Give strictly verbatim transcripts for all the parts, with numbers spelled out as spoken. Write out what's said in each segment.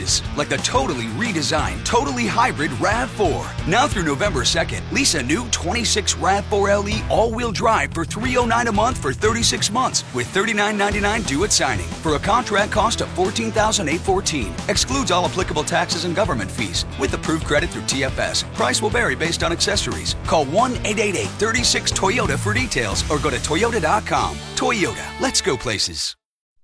purchase, like the totally redesigned, totally hybrid RAV four. Now through November second, lease a new twenty-six RAV four L E all-wheel drive for three hundred nine dollars a month for thirty-six months with thirty-nine ninety-nine due at signing for a contract cost of fourteen thousand eight hundred fourteen dollars. Excludes all applicable taxes and government fees with approved credit through T F S. Price will vary based on accessories. Call one eight eight eight, three six, Toyota for details or go to toyota dot com. Toyota, let's go places.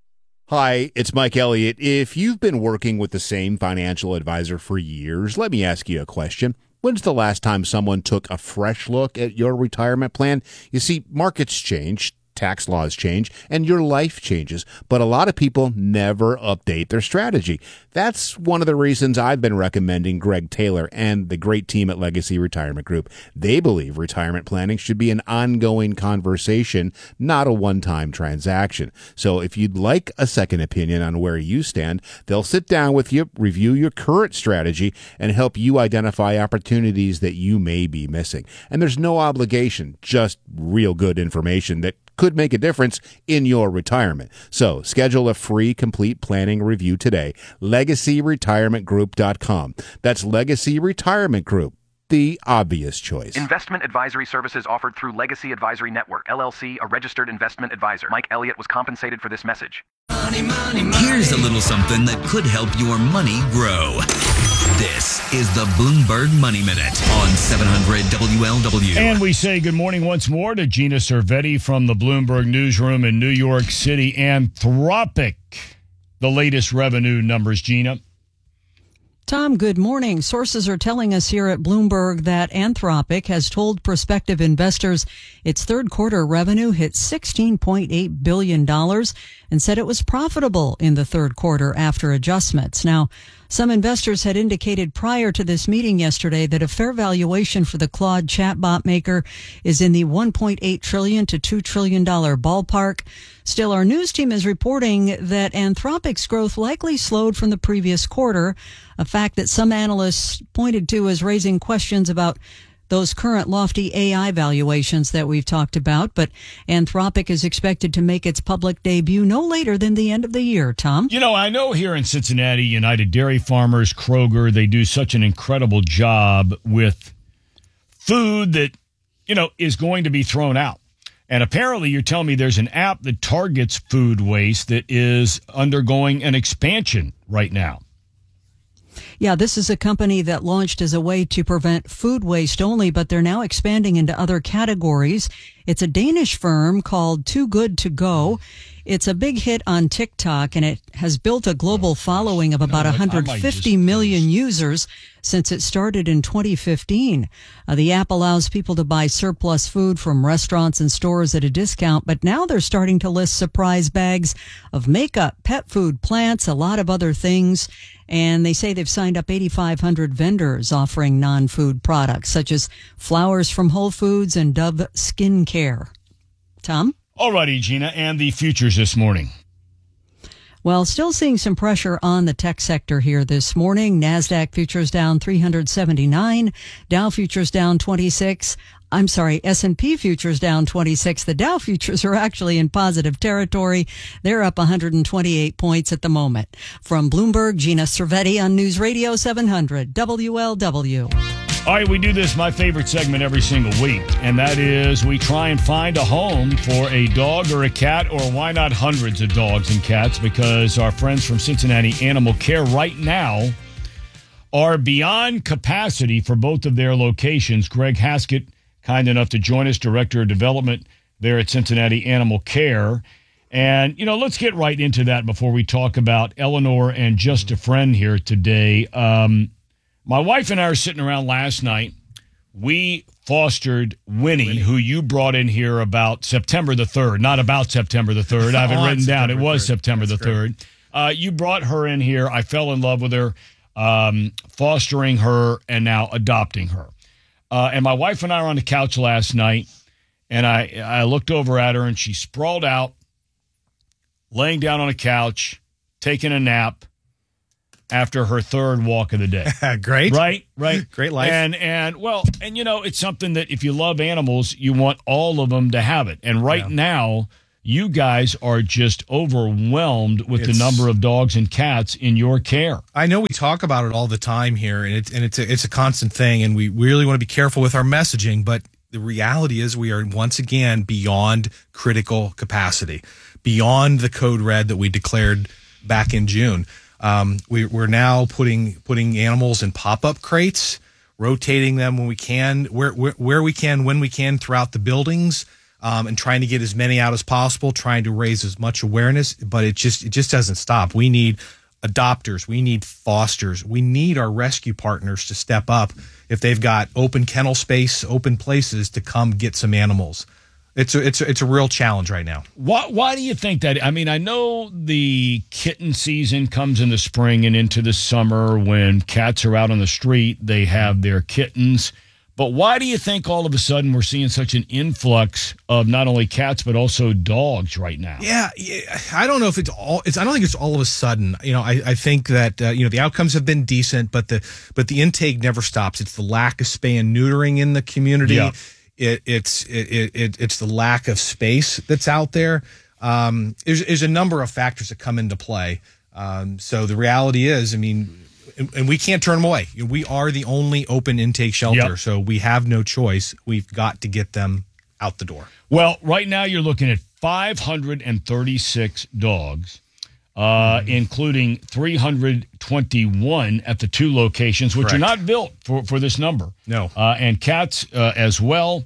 Hi, it's Mike Elliott. If you've been working with the same financial advisor for years, let me ask you a question. When's the last time someone took a fresh look at your retirement plan? You see, markets change, tax laws change, and your life changes, but a lot of people never update their strategy. That's one of the reasons I've been recommending Greg Taylor and the great team at Legacy Retirement Group. They believe retirement planning should be an ongoing conversation, not a one-time transaction. So if you'd like a second opinion on where you stand, they'll sit down with you, review your current strategy, and help you identify opportunities that you may be missing. And there's no obligation, just real good information that could make a difference in your retirement. So schedule a free complete planning review today. legacy retirement group dot com. That's Legacy Retirement Group, the obvious choice. Investment advisory services offered through Legacy Advisory Network, L L C, a registered investment advisor. Mike Elliott was compensated for this message. Money, money, money. Here's a little something that could help your money grow. This is the Bloomberg Money Minute on seven hundred W L W. And we say good morning once more to Gina Cervetti from the Bloomberg Newsroom in New York City. Anthropic, the latest revenue numbers, Gina. Tom, good morning. Sources are telling us here at Bloomberg that Anthropic has told prospective investors its third quarter revenue hit sixteen point eight billion dollars and said it was profitable in the third quarter after adjustments. Now, some investors had indicated prior to this meeting yesterday that a fair valuation for the Claude chatbot maker is in the one point eight trillion dollars to two trillion dollars ballpark. Still, our news team is reporting that Anthropic's growth likely slowed from the previous quarter, a fact that some analysts pointed to as raising questions about those current lofty A I valuations that we've talked about. But Anthropic is expected to make its public debut no later than the end of the year, Tom. You know, I know here in Cincinnati, United Dairy Farmers, Kroger, they do such an incredible job with food that, you know, is going to be thrown out. And apparently you're telling me there's an app that targets food waste that is undergoing an expansion right now. Yeah, this is a company that launched as a way to prevent food waste only, but they're now expanding into other categories. It's a Danish firm called Too Good To Go. It's a big hit on TikTok, and it has built a global following of about No, one hundred fifty million users since it started in twenty fifteen. Uh, the app allows people to buy surplus food from restaurants and stores at a discount, but now they're starting to list surprise bags of makeup, pet food, plants, a lot of other things. And they say they've signed up eighty-five hundred vendors offering non-food products, such as flowers from Whole Foods and Dove skincare. Tom? All righty, Gina, and the futures this morning. Well, still seeing some pressure on the tech sector here this morning. NASDAQ futures down three hundred seventy-nine, Dow futures down twenty-six. I'm sorry, S and P futures down twenty-six. The Dow futures are actually in positive territory. They're up one hundred twenty-eight points at the moment. From Bloomberg, Gina Cervetti on News Radio seven hundred W L W. All right, we do this, my favorite segment, every single week, and that is we try and find a home for a dog or a cat, or why not hundreds of dogs and cats, because our friends from Cincinnati Animal Care right now are beyond capacity for both of their locations. Greg Haskett, kind enough to join us, Director of Development there at Cincinnati Animal Care. And, you know, let's get right into that before we talk about Eleanor and Just a Friend here today. Um, my wife and I are sitting around last night. We fostered Winnie, Winnie, who you brought in here about September the third, not about September the third. I have it written down. It was September the third. Uh, you brought her in here. I fell in love with her, um, fostering her and now adopting her. Uh, and my wife and I were on the couch last night, and I, I looked over at her, and she sprawled out, laying down on a couch, taking a nap after her third walk of the day. Great. Right? Right. Great life. And, and well, and, you know, it's something that if you love animals, you want all of them to have it. And right yeah. now, you guys are just overwhelmed with It's- the number of dogs and cats in your care. I know we talk about it all the time here, and it's and it's a, it's a constant thing, and we really want to be careful with our messaging. But the reality is, we are once again beyond critical capacity, beyond the code red that we declared back in June. Um, we, we're now putting putting animals in pop up crates, rotating them when we can, where where, where we can, when we can, throughout the buildings. Um, and trying to get as many out as possible, trying to raise as much awareness, but it just it just doesn't stop. We need adopters, we need fosters, we need our rescue partners to step up if they've got open kennel space, open places to come get some animals. It's a, it's a, it's a real challenge right now. Why, why do you think that? I mean, I know the kitten season comes in the spring and into the summer when cats are out on the street, they have their kittens. But why do you think all of a sudden we're seeing such an influx of not only cats but also dogs right now? Yeah, yeah, I don't know if it's all. It's I don't think it's all of a sudden. You know, I, I think that uh, you know the outcomes have been decent, but the but the intake never stops. It's the lack of spay and neutering in the community. Yeah. It, it's it, it it's the lack of space that's out there. Um, there's, there's a number of factors that come into play. Um, so the reality is, I mean. And, and we can't turn them away. We are the only open intake shelter, Yep. so we have no choice. We've got to get them out the door. Well, right now you're looking at five hundred thirty-six dogs, uh, including three hundred twenty-one at the two locations, which Correct. are not built for, for this number. No. Uh, and cats uh, as well.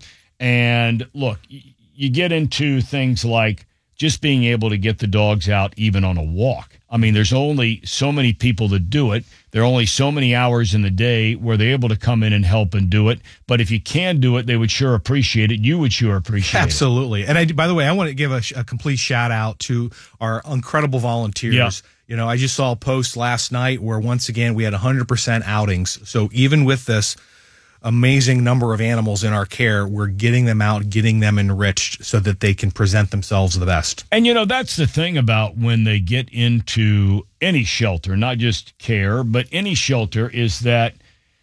And look, y- you get into things like just being able to get the dogs out even on a walk. I mean, there's only so many people that do it. There are only so many hours in the day where they're able to come in and help and do it. But if you can do it, they would sure appreciate it. You would sure appreciate it. Absolutely. And I, by the way, I want to give a, a complete shout out to our incredible volunteers. Yeah. You know, I just saw a post last night where once again we had one hundred percent outings. So even with this amazing number of animals in our care, we're getting them out, getting them enriched so that they can present themselves the best. And, you know, that's the thing about when they get into any shelter, not just care, but any shelter, is that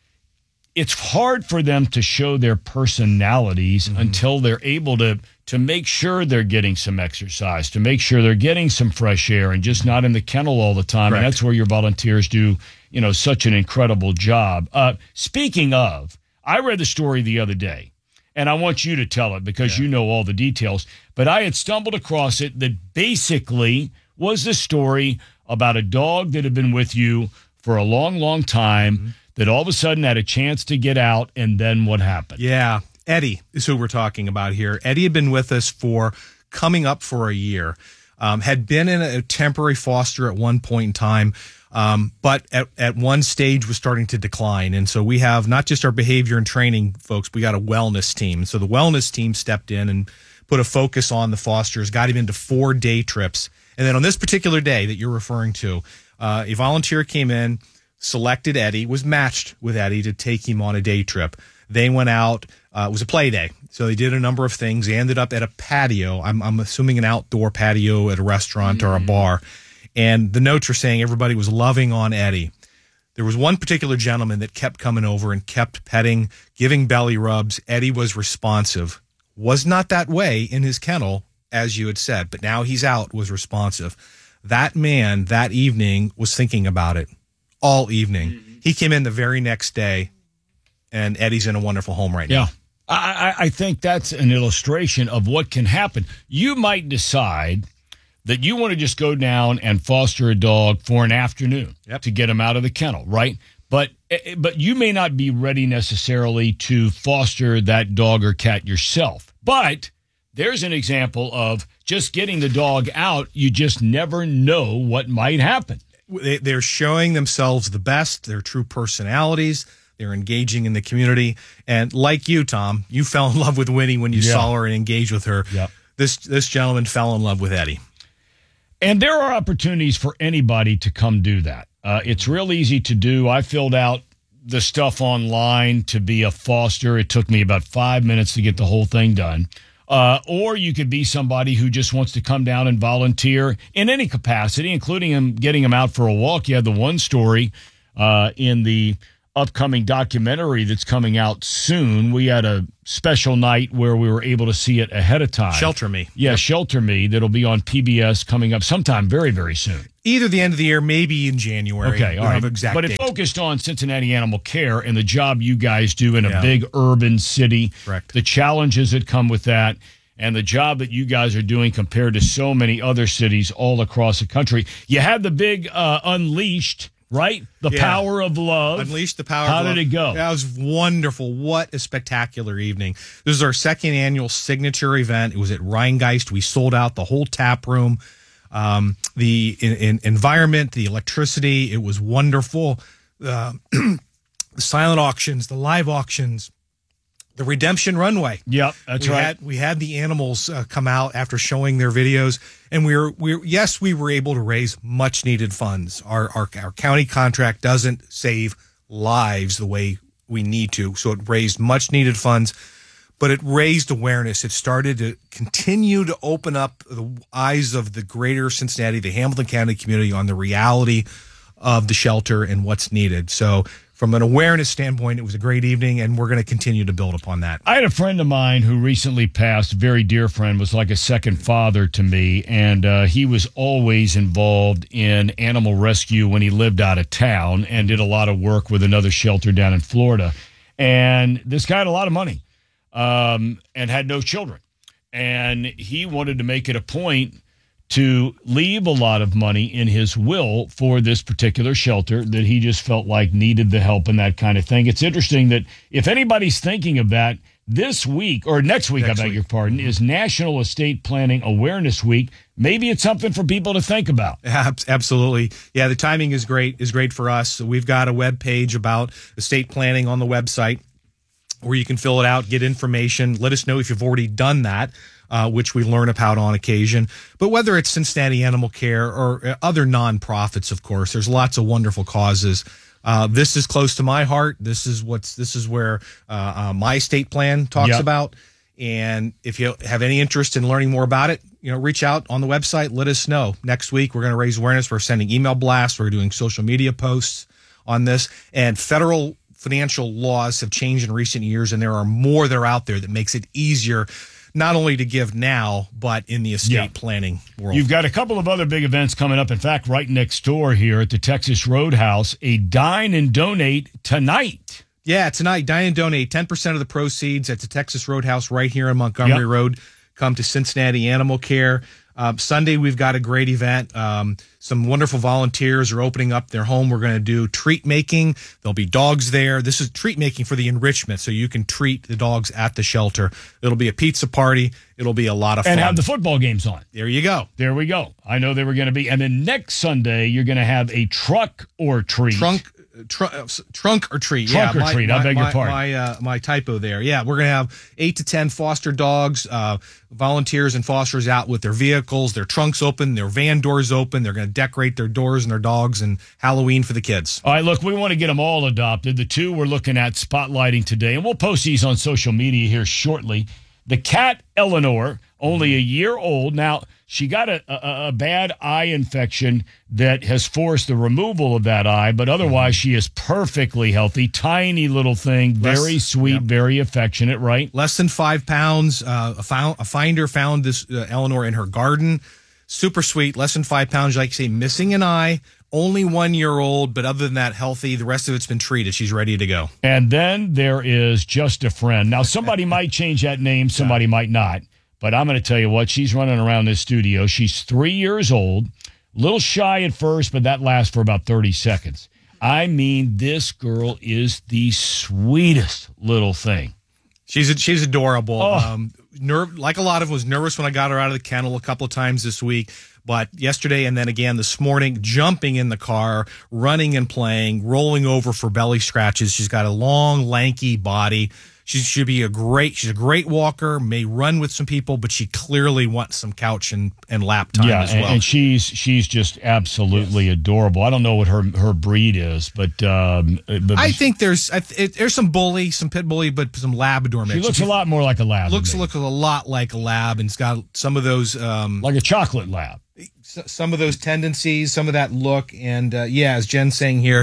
it's hard for them to show their personalities mm-hmm. until they're able to to make sure they're getting some exercise, to make sure they're getting some fresh air and just not in the kennel all the time. Correct. And that's where your volunteers do, you know, such an incredible job. Uh, speaking of, I read the story the other day, and I want you to tell it because yeah. you know all the details, but I had stumbled across it that basically was the story about a dog that had been with you for a long, long time mm-hmm. that all of a sudden had a chance to get out, and then what happened? Yeah, Eddie is who we're talking about here. Eddie had been with us for coming up for a year, um, had been in a temporary foster at one point in time, Um, but at, at one stage was starting to decline. And so we have not just our behavior and training folks, we got a wellness team. So the wellness team stepped in and put a focus on the fosters, got him into four day trips. And then on this particular day that you're referring to, uh, a volunteer came in, selected Eddie, was matched with Eddie to take him on a day trip. They went out, uh, it was a play day. So they did a number of things. They ended up at a patio. I'm, I'm assuming an outdoor patio at a restaurant mm-hmm. or a bar. And the notes are saying everybody was loving on Eddie. There was one particular gentleman that kept coming over and kept petting, giving belly rubs. Eddie was responsive. Was not that way in his kennel, as you had said, but now he's out, was responsive. That man that evening was thinking about it all evening. Mm-hmm. He came in the very next day, and Eddie's in a wonderful home right yeah. now. I, I think that's an illustration of what can happen. You might decide that you want to just go down and foster a dog for an afternoon yep. to get him out of the kennel, right? But but you may not be ready necessarily to foster that dog or cat yourself. But there's an example of just getting the dog out. You just never know what might happen. They're showing themselves the best, their true personalities. They're engaging in the community. And like you, Tom, you fell in love with Winnie when you yeah. saw her and engaged with her. Yep. This this gentleman fell in love with Eddie. And there are opportunities for anybody to come do that. Uh, it's real easy to do. I filled out the stuff online to be a foster. It took me about five minutes to get the whole thing done. Uh, or you could be somebody who just wants to come down and volunteer in any capacity, including him getting him out for a walk. You had the one story uh, in the upcoming documentary that's coming out soon. We had a special night where we were able to see it ahead of time. Shelter Me. Yeah, Shelter Me. That'll be on P B S coming up sometime very, very soon. Either the end of the year, maybe in January. Okay, all right. Exact but it date. focused on Cincinnati Animal Care and the job you guys do in a Yeah. big urban city. Correct. The challenges that come with that, and the job that you guys are doing compared to so many other cities all across the country. You had the big uh, Unleashed, right? The Yeah. Power of Love. Unleash the Power How of Love. did it go? That was wonderful. What a spectacular evening. This is our second annual signature event. It was at Rheingeist. We sold out the whole tap room. Um, the in, in environment, the electricity, it was wonderful. Uh, the silent auctions, the live auctions, the redemption runway. Yep, that's we right. Had, we had the animals uh, come out after showing their videos, and we were we were, yes, we were able to raise much needed funds. Our, our our county contract doesn't save lives the way we need to, so it raised much needed funds. But it raised awareness. It started to continue to open up the eyes of the greater Cincinnati, the Hamilton County community on the reality of the shelter and what's needed. So from an awareness standpoint, it was a great evening, and we're going to continue to build upon that. I had a friend of mine who recently passed, a very dear friend, was like a second father to me, and uh, he was always involved in animal rescue when he lived out of town and did a lot of work with another shelter down in Florida. And this guy had a lot of money. Um, and had no children. And he wanted to make it a point to leave a lot of money in his will for this particular shelter that he just felt like needed the help and that kind of thing. It's interesting that if anybody's thinking of that, this week, or next week, Next I beg week. your pardon, is National Estate Planning Awareness Week. Maybe it's something for people to think about. Ab- Absolutely. Yeah, the timing is great, is great for us. So we've got a web page about estate planning on the website, where you can fill it out, get information. Let us know if you've already done that, uh, which we learn about on occasion. But whether it's Cincinnati Animal Care or uh, other nonprofits, of course, there's lots of wonderful causes. Uh, this is close to my heart. This is what's this is where uh, uh, my estate plan talks Yep. about. And if you have any interest in learning more about it, you know, reach out on the website. Let us know. Next week, we're going to raise awareness. We're sending email blasts. We're doing social media posts on this, and federal financial laws have changed in recent years, and there are more that are out there that makes it easier not only to give now, but in the estate Yeah. planning world. You've got a couple of other big events coming up. In fact, right next door here at the Texas Roadhouse, a dine and donate tonight. Yeah, tonight, Dine and Donate, ten percent of the proceeds at the Texas Roadhouse right here on Montgomery Yep. Road come to Cincinnati Animal Care. Um, Sunday, we've got a great event. Um, some wonderful volunteers are opening up their home. We're going to do treat making. There'll be dogs there. This is treat making for the enrichment, so you can treat the dogs at the shelter. It'll be a pizza party. It'll be a lot of fun. And have the football games on. There you go. There we go. I know they were going to be. And then next Sunday, you're going to have a truck or treat. Trunk. Tr- uh, trunk or treat. Trunk yeah, or my, treat. I my, beg your my, pardon. My, uh, my typo there. Yeah, we're going to have eight to ten foster dogs, uh, volunteers and fosters out with their vehicles, their trunks open, their van doors open. They're going to decorate their doors and their dogs, and Halloween for the kids. All right, look, we want to get them all adopted. The two we're looking at spotlighting today, and we'll post these on social media here shortly. The cat, Eleanor, only a year old. Now, she got a, a, a bad eye infection that has forced the removal of that eye, but otherwise she is perfectly healthy. Tiny little thing, very Less- sweet, yep. very affectionate, right? Less than five pounds. Uh, a, found, a finder found this uh, Eleanor in her garden. Super sweet. Less than five pounds. Like you say, missing an eye. Only one year old, but other than that, healthy. The rest of it's been treated. She's ready to go. And then there is Just a Friend. Now, somebody might change that name, somebody might not. But I'm going to tell you what, she's running around this studio. She's three years old, a little shy at first, but that lasts for about thirty seconds. I mean, this girl is the sweetest little thing. She's she's adorable. Oh. Um, nerve like a lot of them, was nervous when I got her out of the kennel a couple of times this week, but yesterday and then again this morning, jumping in the car, running and playing, rolling over for belly scratches. She's got a long, lanky body. She should be a great. She's a great walker. May run with some people, but she clearly wants some couch and, and lap time yeah, as and, well. and she's she's just absolutely yes. adorable. I don't know what her her breed is, but um, but I think there's I th- it, there's some bully, some pit bully, but some Labrador mix. She looks a lot more like a lab. Looks looks a lot like a lab, and it's got some of those um, like a chocolate lab. Some of those tendencies, some of that look, and uh, yeah, as Jen's saying here,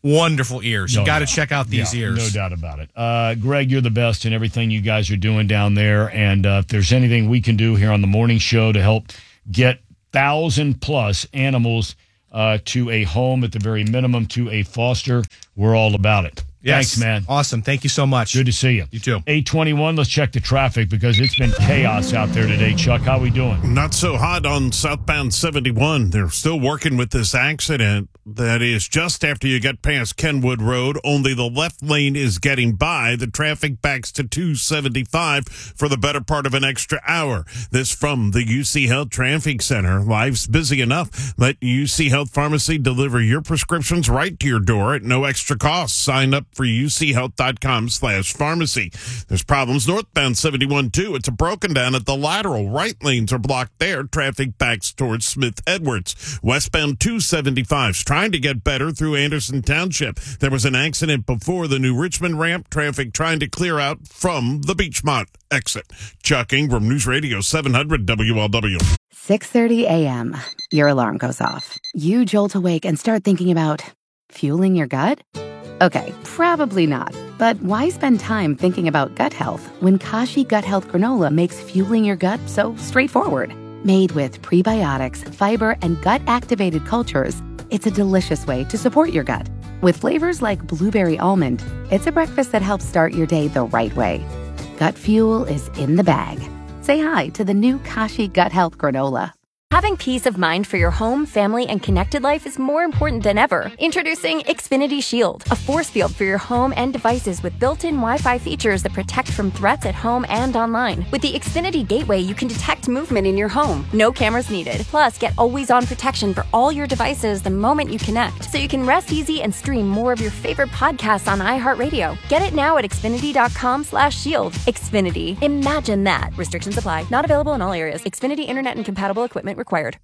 wonderful ears. You No got to doubt. check out these Yeah, ears. No doubt about it. Uh, Greg, you're the best in everything you guys are doing down there. And uh, if there's anything we can do here on the morning show to help get thousand plus animals uh, to a home, at the very minimum to a foster, we're all about it. Yes. Thanks, man. Awesome. Thank you so much. Good to see you. You too. eight twenty-one, let's check the traffic because it's been chaos out there today. Chuck, how we doing? Not so hot on southbound seventy-one. They're still working with this accident that is just after you get past Kenwood Road. Only the left lane is getting by. The traffic backs to two seventy-five for the better part of an extra hour. This from the U C Health Traffic Center. Life's busy enough. Let U C Health Pharmacy deliver your prescriptions right to your door at no extra cost. Sign up for U C health dot com slash pharmacy. There's problems northbound seventy-one too. It's a broken down at the lateral. Right lanes are blocked there. Traffic backs towards Smith Edwards. Westbound two seventy-five's trying to get better through Anderson Township. There was an accident before the New Richmond ramp. Traffic trying to clear out from the Beachmont exit. Chuck Ingram, News Radio seven hundred W L W. six thirty a.m. Your alarm goes off. You jolt awake and start thinking about fueling your gut? Okay, probably not. But why spend time thinking about gut health when Kashi Gut Health Granola makes fueling your gut so straightforward? Made with prebiotics, fiber, and gut-activated cultures, it's a delicious way to support your gut. With flavors like blueberry almond, it's a breakfast that helps start your day the right way. Gut fuel is in the bag. Say hi to the new Kashi Gut Health Granola. Having peace of mind for your home, family, and connected life is more important than ever. Introducing Xfinity Shield, a force field for your home and devices with built-in Wi-Fi features that protect from threats at home and online. With the Xfinity Gateway, you can detect movement in your home. No cameras needed. Plus, get always-on protection for all your devices the moment you connect, so you can rest easy and stream more of your favorite podcasts on iHeartRadio. Get it now at Xfinity dot com slash shield. Xfinity. Imagine that. Restrictions apply. Not available in all areas. Xfinity Internet and compatible equipment required.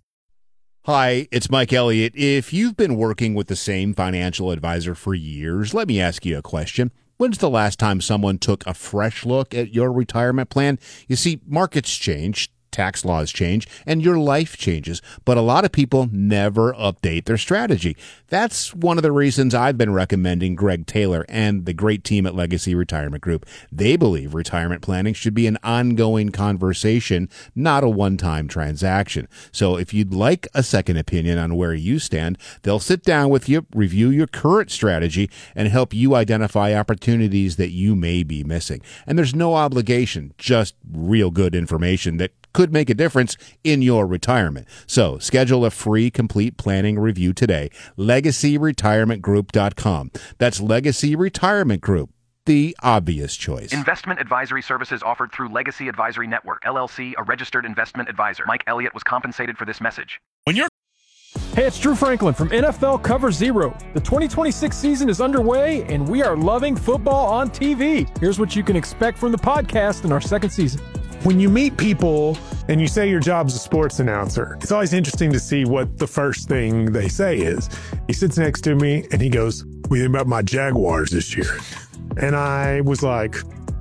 Hi, it's Mike Elliott. If you've been working with the same financial advisor for years, let me ask you a question. When's the last time someone took a fresh look at your retirement plan? You see, markets change, tax laws change, and your life changes, but a lot of people never update their strategy. That's one of the reasons I've been recommending Greg Taylor and the great team at Legacy Retirement Group. They believe retirement planning should be an ongoing conversation, not a one-time transaction. So if you'd like a second opinion on where you stand, they'll sit down with you, review your current strategy, and help you identify opportunities that you may be missing. And there's no obligation, just real good information that could make a difference in your retirement. So schedule a free complete planning review today. legacy retirement group dot com. That's Legacy Retirement Group, the obvious choice. Investment advisory services offered through Legacy Advisory Network, L L C, a registered investment advisor. Mike Elliott was compensated for this message. When you're Hey, it's Drew Franklin from N F L Cover Zero. The twenty twenty-six season is underway, and we are loving football on T V. Here's what you can expect from the podcast in our second season. When you meet people and you say your job's a sports announcer, it's always interesting to see what the first thing they say is. He sits next to me and he goes, "What do you think about my Jaguars this year?" And I was like,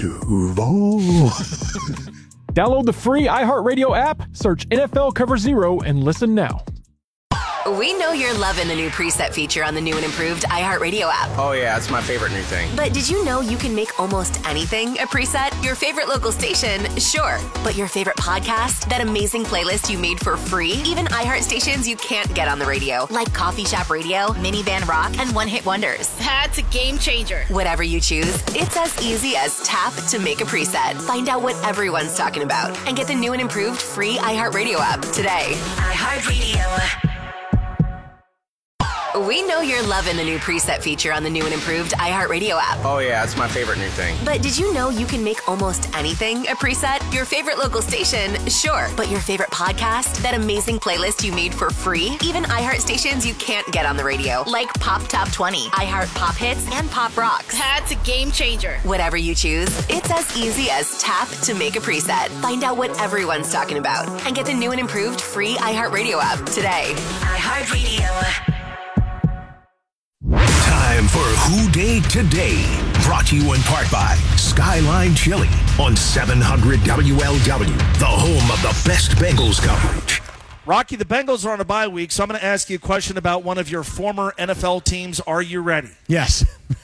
Duval. Download the free iHeartRadio app, search N F L Cover Zero, and listen now. We know you're loving the new preset feature on the new and improved iHeartRadio app. Oh yeah, it's my favorite new thing. But did you know you can make almost anything a preset? Your favorite local station, sure. But your favorite podcast? That amazing playlist you made for free? Even iHeart stations you can't get on the radio, like Coffee Shop Radio, Minivan Rock, and One Hit Wonders. That's a game changer. Whatever you choose, it's as easy as tap to make a preset. Find out what everyone's talking about and get the new and improved free iHeartRadio app today. iHeartRadio. We know you're loving the new preset feature on the new and improved iHeartRadio app. Oh yeah, it's my favorite new thing. But did you know you can make almost anything a preset? Your favorite local station, sure. But your favorite podcast? That amazing playlist you made for free? Even iHeart stations you can't get on the radio, like Pop Top twenty, iHeart Pop Hits, and Pop Rocks. That's a game changer. Whatever you choose, it's as easy as tap to make a preset. Find out what everyone's talking about and get the new and improved free iHeartRadio app today. iHeartRadio. Time for Who Day Today, brought to you in part by Skyline Chili on seven hundred W L W, the home of the best Bengals coverage. Rocky, the Bengals are on a bye week, so I'm going to ask you a question about one of your former N F L teams. Are you ready? Yes.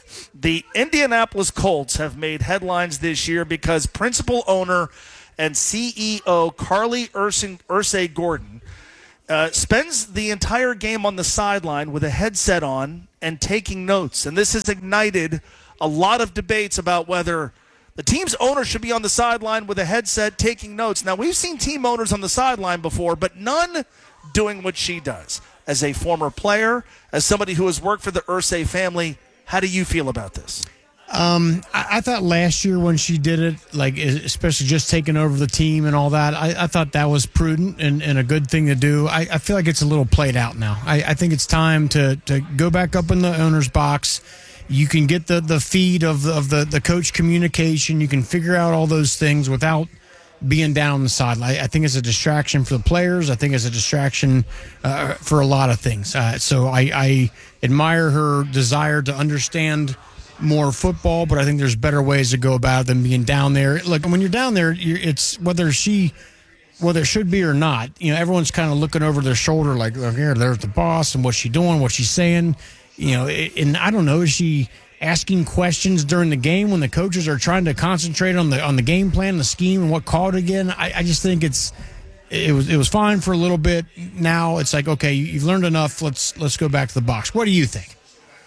The Indianapolis Colts have made headlines this year because principal owner and C E O Carly Ursay Gordon uh, spends the entire game on the sideline with a headset on and taking notes. And this has ignited a lot of debates about whether the team's owner should be on the sideline with a headset taking notes. Now, we've seen team owners on the sideline before, but none doing what she does. As a former player, as somebody who has worked for the Ursay family, how do you feel about this? Um, I, I thought last year when she did it, like especially just taking over the team and all that, I, I thought that was prudent and, and a good thing to do. I, I feel like it's a little played out now. I, I think it's time to, to go back up in the owner's box. You can get the, the feed of the, of the, the coach communication. You can figure out all those things without being down on the sideline. I think it's a distraction for the players. I think it's a distraction uh, for a lot of things. Uh, so I, I admire her desire to understand more football, but I think there's better ways to go about it than being down there. Look, when you're down there, you're, it's whether she, whether it should be or not, you know, everyone's kind of looking over their shoulder like, look here, there's the boss and what's she doing, what she's saying, you know, and I don't know, is she asking questions during the game when the coaches are trying to concentrate on the on the game plan, the scheme, and what called again? I, I just think it's it was it was fine for a little bit. Now it's like, okay, you've learned enough. Let's let's go back to the box. What do you think?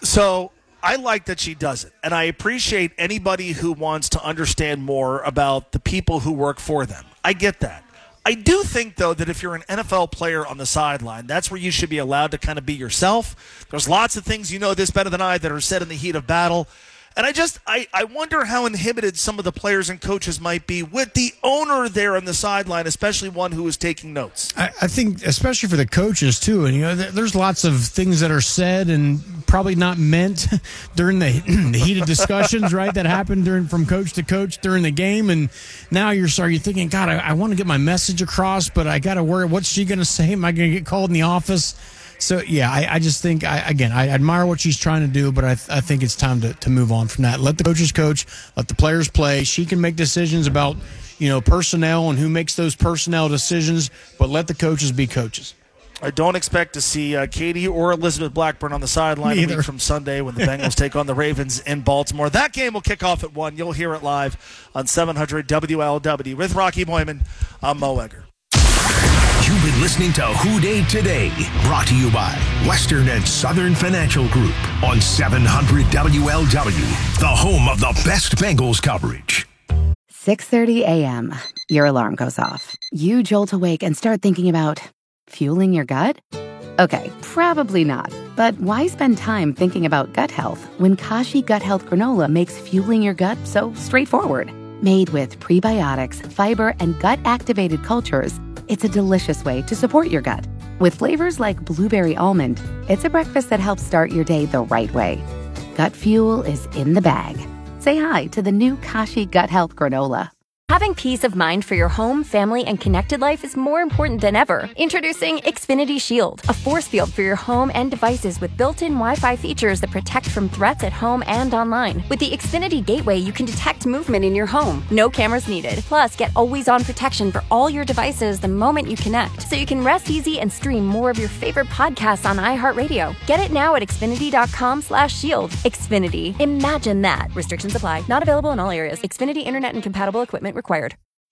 So I like that she does it, and I appreciate anybody who wants to understand more about the people who work for them. I get that. I do think, though, that if you're an N F L player on the sideline, that's where you should be allowed to kind of be yourself. There's lots of things, you know this better than I, that are said in the heat of battle. And I just, I, I wonder how inhibited some of the players and coaches might be with the owner there on the sideline, especially one who is taking notes. I, I think, especially for the coaches, too. And, you know, th- there's lots of things that are said and probably not meant during the, the heated discussions, right, that happen during from coach to coach during the game. And now you're sorry, you're thinking, God, I, I want to get my message across, but I got to worry, what's she going to say? Am I going to get called in the office? So, yeah, I, I just think, I, again, I admire what she's trying to do, but I, I think it's time to, to move on from that. Let the coaches coach, let the players play. She can make decisions about, you know, personnel and who makes those personnel decisions, but let the coaches be coaches. I don't expect to see uh, Katie or Elizabeth Blackburn on the sideline a week from Sunday when the Bengals take on the Ravens in Baltimore. That game will kick off at one. You'll hear it live on seven hundred W L W. With Rocky Boyman, I'm Mo Egger. You've been listening to Who Dey Today, brought to you by Western and Southern Financial Group on seven hundred W L W, the home of the best Bengals coverage. six thirty a.m. Your alarm goes off. You jolt awake and start thinking about fueling your gut? Okay, probably not. But why spend time thinking about gut health when Kashi Gut Health Granola makes fueling your gut so straightforward? Made with prebiotics, fiber, and gut-activated cultures, it's a delicious way to support your gut. With flavors like blueberry almond, it's a breakfast that helps start your day the right way. Gut fuel is in the bag. Say hi to the new Kashi Gut Health Granola. Having peace of mind for your home, family, and connected life is more important than ever. Introducing Xfinity Shield, a force field for your home and devices with built-in Wi-Fi features that protect from threats at home and online. With the Xfinity Gateway, you can detect movement in your home. No cameras needed. Plus, get always-on protection for all your devices the moment you connect, so you can rest easy and stream more of your favorite podcasts on iHeartRadio. Get it now at Xfinity.com slash shield. Xfinity. Imagine that. Restrictions apply. Not available in all areas. Xfinity Internet and compatible equipment required.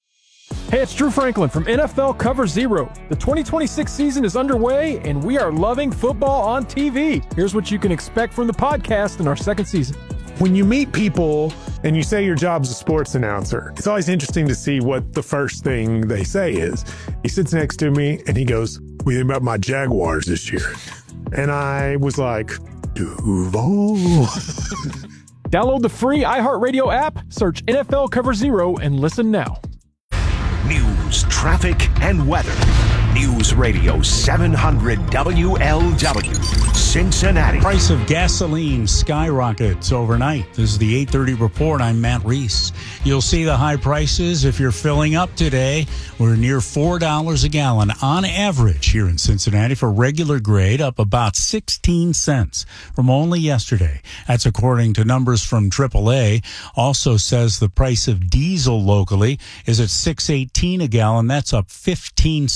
Hey, it's Drew Franklin from N F L Cover Zero. The twenty twenty-six season is underway, and we are loving football on T V. Here's what you can expect from the podcast in our second season. When you meet people and you say your job's a sports announcer, it's always interesting to see what the first thing they say is. He sits next to me and he goes, "What do you think about my Jaguars this year?" And I was like, Duval. Download the free iHeartRadio app, search N F L Cover Zero, and listen now. News, traffic, and weather. News Radio seven hundred W L W, Cincinnati. Price of gasoline skyrockets overnight. This is the eight thirty report. I'm Matt Reese. You'll see the high prices if you're filling up today. We're near four dollars a gallon on average here in Cincinnati for regular grade, up about sixteen cents from only yesterday. That's according to numbers from triple A. Also says the price of diesel locally is at six eighteen a gallon. That's up fifteen cents from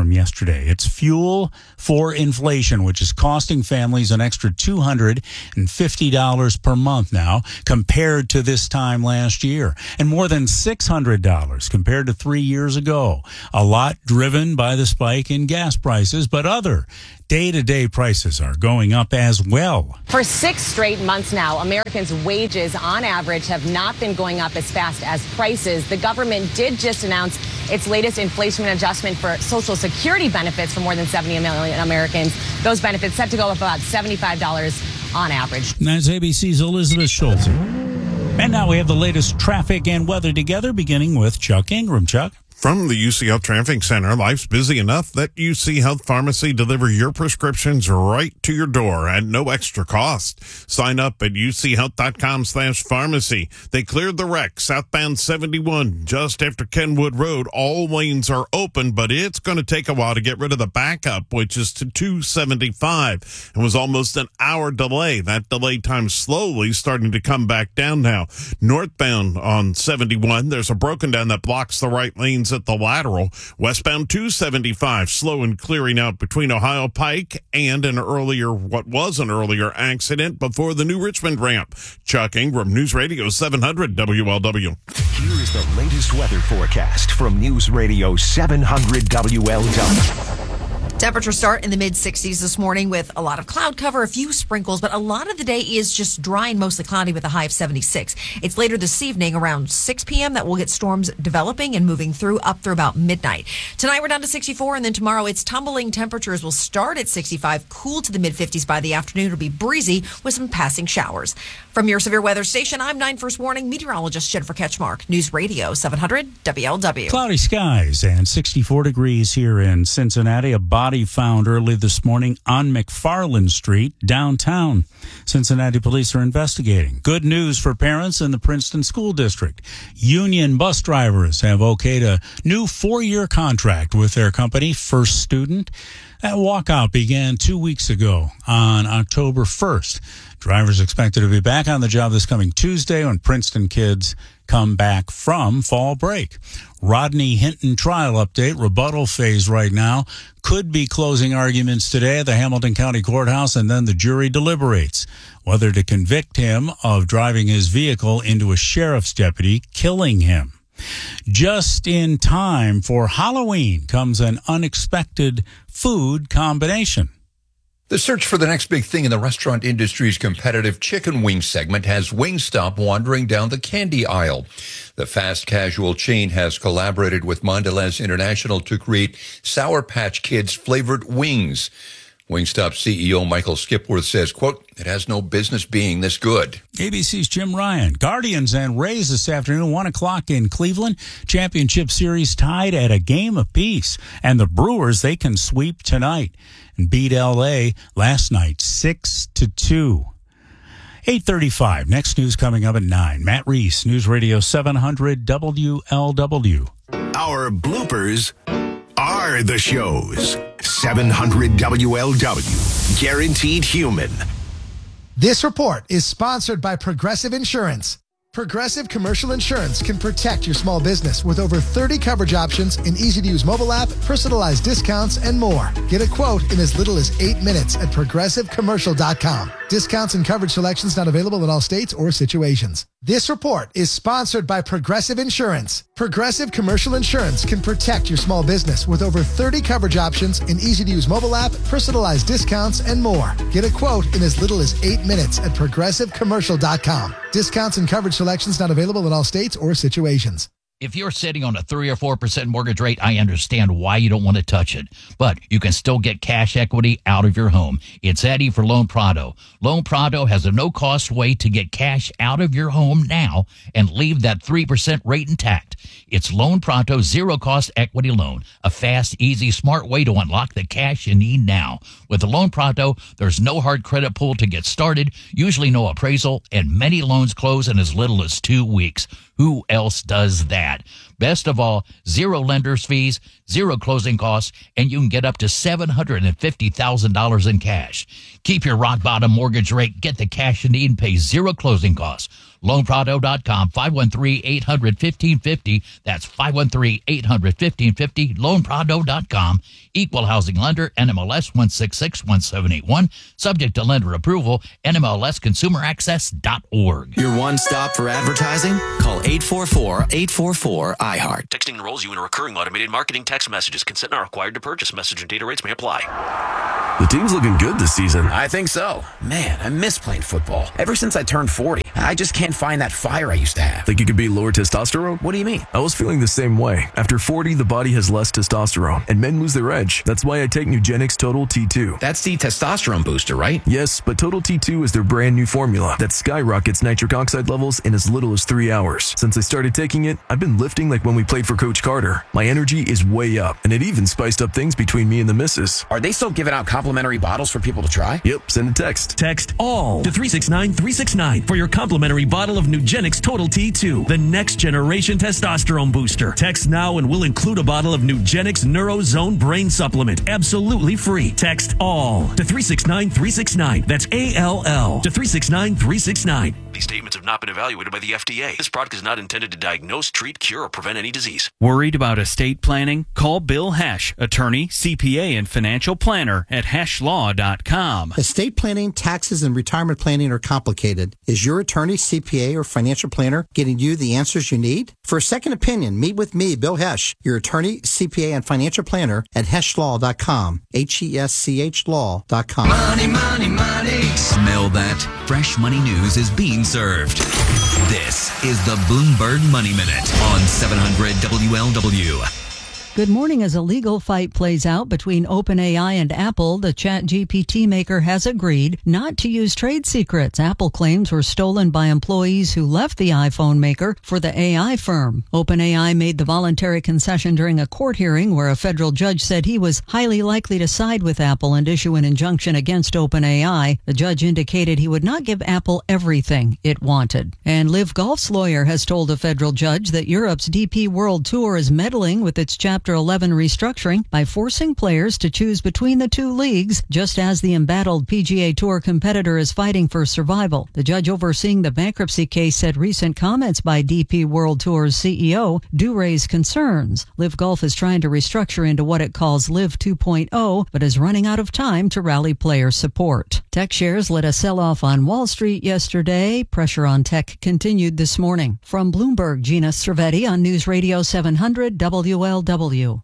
from yesterday. It's fuel for inflation, which is costing families an extra two hundred fifty dollars per month now compared to this time last year, and more than six hundred dollars compared to three years ago. A lot driven by the spike in gas prices, but other day-to-day prices are going up as well. For six straight months now, Americans' wages on average have not been going up as fast as prices. The government did just announce its latest inflation adjustment for Social Security benefits for more than seventy million Americans. Those benefits set to go up about seventy-five dollars on average. And that's A B C's Elizabeth Schultz. And now we have the latest traffic and weather together, beginning with Chuck Ingram. Chuck? From the U C Health Traffic Center, life's busy enough that U C Health Pharmacy deliver your prescriptions right to your door at no extra cost. Sign up at uchealth.com slash pharmacy. They cleared the wreck southbound seventy-one just after Kenwood Road. All lanes are open, but it's going to take a while to get rid of the backup, which is to two seventy-five. It was almost an hour delay. That delay time slowly starting to come back down now. Northbound on seventy-one, there's a broken down that blocks the right lanes at the lateral. Westbound two seventy-five, slow and clearing out between Ohio Pike and an earlier, what was an earlier accident before the New Richmond ramp. Chuck Ingram, News Radio seven hundred W L W. Here is the latest weather forecast from News Radio seven hundred W L W. Temperatures start in the mid sixties this morning with a lot of cloud cover, a few sprinkles, but a lot of the day is just dry and mostly cloudy with a high of seventy-six. It's later this evening around six p.m. that we'll get storms developing and moving through up through about midnight. Tonight we're down to sixty-four, and then tomorrow it's tumbling. Temperatures will start at sixty-five, cool to the mid fifties by the afternoon. It'll be breezy with some passing showers. From your severe weather station, I'm nine First Warning meteorologist Jennifer Ketchmark, News Radio seven hundred W L W. Cloudy skies and sixty-four degrees here in Cincinnati. A body found early this morning on McFarland Street, downtown. Cincinnati police are investigating. Good news for parents in the Princeton School District. Union bus drivers have okayed a new four-year contract with their company, First Student. That walkout began two weeks ago on October first. Drivers expected to be back on the job this coming Tuesday when Princeton kids come back from fall break. Rodney Hinton trial update, rebuttal phase right now. Could be closing arguments today at the Hamilton County Courthouse, and then the jury deliberates whether to convict him of driving his vehicle into a sheriff's deputy, killing him. Just in time for Halloween comes an unexpected food combination. The search for the next big thing in the restaurant industry's competitive chicken wing segment has Wingstop wandering down the candy aisle. The fast casual chain has collaborated with Mondelez International to create Sour Patch Kids flavored wings. Wingstop C E O Michael Skipworth says, quote, "It has no business being this good." A B C's Jim Ryan. Guardians and Rays this afternoon, one o'clock in Cleveland. Championship series tied at a game apiece. And the Brewers, they can sweep tonight and beat L A last night, six to two. eight thirty-five. Next news coming up at nine. Matt Reese, News Radio seven hundred W L W. Our bloopers are the shows. seven hundred W L W. Guaranteed human. This report is sponsored by Progressive Insurance. Progressive Commercial Insurance can protect your small business with over thirty coverage options, an easy-to-use mobile app, personalized discounts, and more. Get a quote in as little as eight minutes at progressive commercial dot com. Discounts and coverage selections not available in all states or situations. This report is sponsored by Progressive Insurance. Progressive Commercial Insurance can protect your small business with over thirty coverage options, an easy-to-use mobile app, personalized discounts, and more. Get a quote in as little as eight minutes at progressive commercial dot com. Discounts and coverage selections not available in all states or situations. If you're sitting on a three or four percent mortgage rate, I understand why you don't want to touch it. But you can still get cash equity out of your home. It's Eddie for Loan Prado. Loan Prado has a no-cost way to get cash out of your home now and leave that three percent rate intact. It's Loan Prado zero-cost equity loan, a fast, easy, smart way to unlock the cash you need now. With the Loan Prado, there's no hard credit pull to get started, usually no appraisal, and many loans close in as little as two weeks. Who else does that? Best of all, zero lender's fees, zero closing costs, and you can get up to seven hundred fifty thousand dollars in cash. Keep your rock-bottom mortgage rate, get the cash you need, and pay zero closing costs. loan prado dot com, five one three, eight hundred, fifteen fifty. That's five one three, eight hundred, fifteen fifty, loan prado dot com. Equal housing lender, N M L S one six six one seven eight one. Subject to lender approval, N M L S consumer access dot org. Your one stop for advertising? Call eight four four, eight four four, I heart. Texting enrolls you in a recurring automated marketing text messages. Consent not required to purchase. Message and data rates may apply. The team's looking good this season. I think so. Man, I miss playing football. Ever since I turned forty, I just can't find that fire I used to have. Think you could beat lower testosterone? What do you mean? I was feeling the same way. After forty, the body has less testosterone, and men lose their edge. That's why I take Nugenix Total T two. That's the testosterone booster, right? Yes, but Total T two is their brand new formula that skyrockets nitric oxide levels in as little as three hours. Since I started taking it, I've been lifting like when we played for Coach Carter. My energy is way up, and it even spiced up things between me and the missus. Are they still giving out complimentary bottles for people to try? Yep, send a text. Text ALL to three six nine three six nine for your complimentary bottle of Nugenix Total T two, the next generation testosterone booster. Text now and we'll include a bottle of Nugenix NeuroZone Brain Supplement, absolutely free. Text ALL to three six nine three six nine. That's A L L to three six nine three six nine. These statements have not been evaluated by the F D A. This product is not intended to diagnose, treat, cure, or prevent any disease. Worried about estate planning? Call Bill Hesh, attorney, C P A, and financial planner at hesh law dot com. Estate planning, taxes, and retirement planning are complicated. Is your attorney, C P A, or financial planner getting you the answers you need? For a second opinion, meet with me, Bill Hesh, your attorney, C P A, and financial planner at hesh law dot com. H E S C H law dot com. Money, money, money. Smell that? Fresh money news is being served. This is the Bloomberg Money Minute on seven hundred W L W. Good morning. As a legal fight plays out between OpenAI and Apple, the ChatGPT maker has agreed not to use trade secrets Apple claims were stolen by employees who left the iPhone maker for the A I firm. OpenAI made the voluntary concession during a court hearing where a federal judge said he was highly likely to side with Apple and issue an injunction against OpenAI. The judge indicated he would not give Apple everything it wanted. And Live Golf's lawyer has told a federal judge that Europe's D P World Tour is meddling with its Chapter eleven restructuring by forcing players to choose between the two leagues, just as the embattled P G A Tour competitor is fighting for survival. The judge overseeing the bankruptcy case said recent comments by D P World Tour's C E O do raise concerns. Live Golf is trying to restructure into what it calls Live two point oh, but is running out of time to rally player support. Tech shares led a sell-off on Wall Street yesterday. Pressure on tech continued this morning. From Bloomberg, Gina Cervetti on News Radio seven hundred W L W. All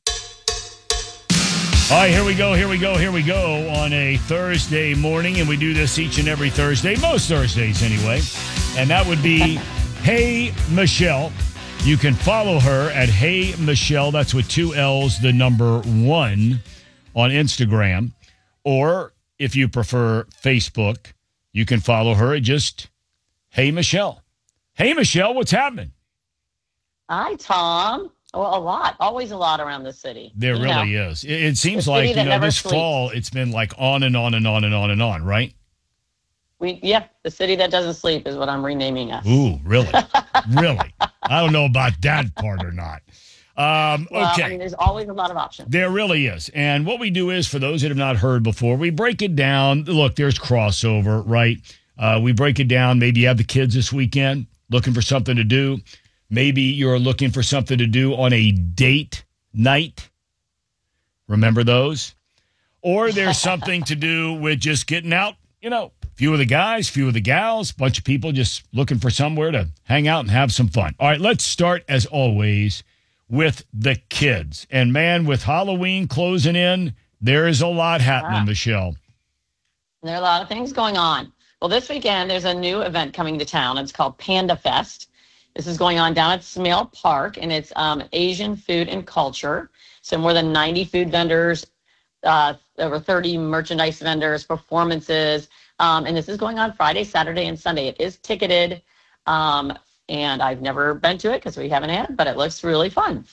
right, here we go, here we go, here we go on a Thursday morning, and we do this each and every Thursday, most Thursdays anyway, and that would be Hey Michelle. You can follow her at Hey Michelle, that's with two L's, the number one, on Instagram, or if you prefer Facebook, you can follow her at just Hey Michelle. Hey Michelle, what's happening? Hi, Tom. Well, a lot. Always a lot around the city. There you really know. is. It, it seems The like, city you that know, never this sleeps. fall, it's been like on and on and on and on and on, right? We yeah, the city that doesn't sleep is what I'm renaming us. Ooh, really? Really? I don't know about that part or not. Um, Well, okay. I mean, there's always a lot of options. There really is. And what we do is, for those that have not heard before, we break it down. Look, there's crossover, right? Uh, we break it down. Maybe you have the kids this weekend looking for something to do. Maybe you're looking for something to do on a date night. Remember those? Or there's something to do with just getting out, you know, few of the guys, few of the gals, bunch of people just looking for somewhere to hang out and have some fun. All right, let's start, as always, with the kids. And, man, with Halloween closing in, there is a lot happening, Yeah. Michelle. There are a lot of things going on. Well, this weekend, there's a new event coming to town. It's called Panda Fest. This is going on down at Smale Park, and it's um, Asian food and culture. So more than ninety food vendors, uh, over thirty merchandise vendors, performances. Um, and this is going on Friday, Saturday, and Sunday. It is ticketed, um, and I've never been to it because we haven't had it, but it looks really fun.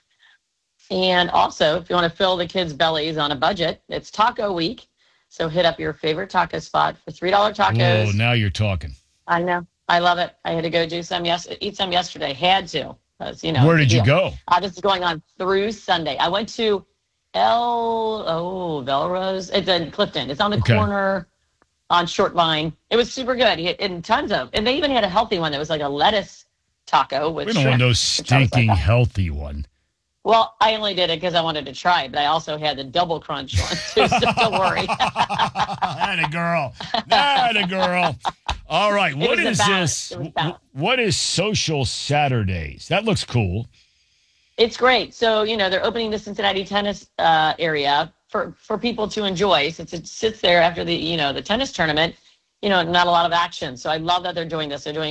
And also, if you want to fill the kids' bellies on a budget, it's Taco Week. So hit up your favorite taco spot for three dollar tacos. Whoa, now you're talking. I know. I love it. I had to go do some yes, eat some yesterday. Had to, because you know. Where did you deal. go? Uh, this is going on through Sunday. I went to El oh Belrose. It's in Clifton. It's on the Okay. corner. on short vine. It was super good. He had, and tons of, and they even had a healthy one that was like a lettuce taco with We don't shrimp, want no which I was stinking like, healthy one. well, I only did it because I wanted to try it, but I also had the double crunch one too, so don't worry. Atta girl. Atta girl. All right. It What was a is balance. this? It was balanced. What is Social Saturdays? That looks cool. It's great. So, you know, they're opening the Cincinnati tennis uh, area for, for people to enjoy. Since it sits there after the, you know, the tennis tournament, you know, not a lot of action. So I love that they're doing this. They're doing